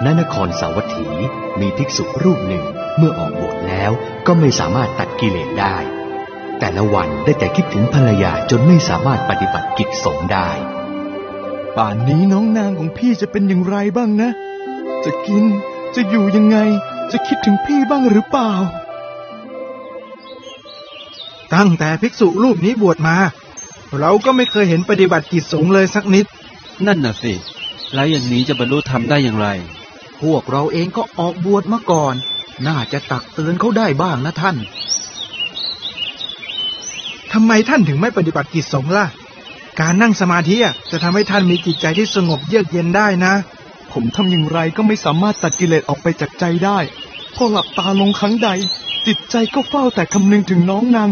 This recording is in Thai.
ณนครสาวัตถีมีภิกษุรูปหนึ่งเมื่อออกบวชแล้วก็ไม่สามารถตัดกิเลสได้แต่ละวันได้แต่คิดถึงภรรยาจนไม่สามารถปฏิบัติกิจสงฆ์ได้ป่านนี้น้องนางของพี่จะเป็นอย่างไรบ้างนะจะกินจะอยู่ยังไงจะคิดถึงพี่บ้างหรือเปล่าตั้งแต่ภิกษุรูปนี้บวชมาเราก็ไม่เคยเห็นปฏิบัติกิจสงฆ์เลยสักนิดนั่นน่ะสิแล้วอย่างนี้จะบรรลุธรรมได้อย่างไรพวกเราเองก็ออกบวชมาก่อนน่าจะตักเตือนเขาได้บ้างนะท่านทำไมท่านถึงไม่ปฏิบัติกิจสงฆ์ล่ะการนั่งสมาธิจะทำให้ท่านมีจิตใจที่สงบเยือกเย็นได้นะผมทำอย่างไรก็ไม่สามารถตัดกิเลสออกไปจากใจได้พอหลับตาลงครั้งใดจิตใจก็เฝ้าแต่คำนึงถึงน้องนาง